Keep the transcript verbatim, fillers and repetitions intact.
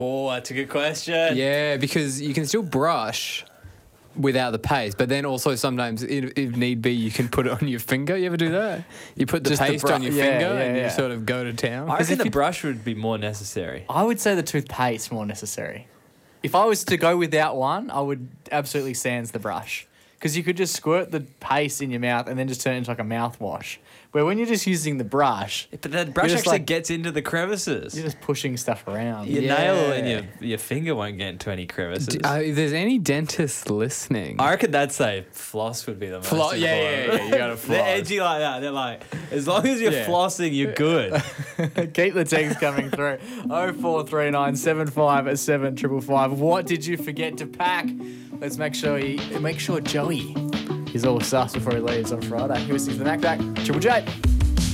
Oh, that's a good question. Yeah, because you can still brush without the paste, but then also sometimes, if, if need be, you can put it on your finger. You ever do that? You put the Just the paste bru- on your yeah, finger yeah, and yeah. you sort of go to town. I reckon if the you- brush would be more necessary. I would say the toothpaste more necessary. If I was to go without one, I would absolutely sans the brush. Because you could just squirt the paste in your mouth and then just turn it into like a mouthwash. Where when you're just using the brush, But that brush just actually like- gets into the crevices. you're just pushing stuff around. Your Yeah. nail and your, your finger won't get into any crevices. D- uh, if there's any dentists listening, I reckon that'd say floss would be the most Flo- yeah, important. yeah, yeah, you gotta floss. They're edgy like that. They're like, as long as you're Yeah. flossing, you're good. Keep the text coming through. oh four three nine seven five seven five five. What did you forget to pack? Let's make sure you make sure Joey is all sus before he leaves on Friday. He was the Mac Back, Triple J.